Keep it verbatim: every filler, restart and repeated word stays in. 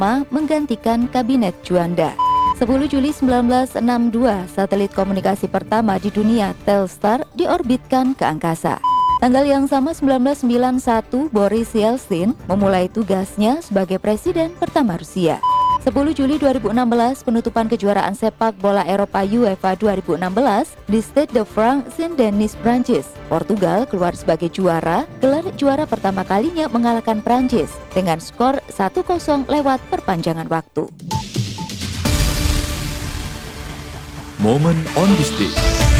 pertama menggantikan kabinet Juanda. sepuluh Juli seribu sembilan ratus enam puluh dua, satelit komunikasi pertama di dunia, Telstar, diorbitkan ke angkasa. Tanggal yang sama seribu sembilan ratus sembilan puluh satu, Boris Yeltsin memulai tugasnya sebagai presiden pertama Rusia. sepuluh Juli dua ribu enam belas, penutupan kejuaraan sepak bola Eropa UEFA dua ribu enam belas di Stade de France Saint-Denis, Prancis. Portugal keluar sebagai juara, gelar juara pertama kalinya mengalahkan Prancis dengan skor satu kosong lewat perpanjangan waktu. Moment on this day.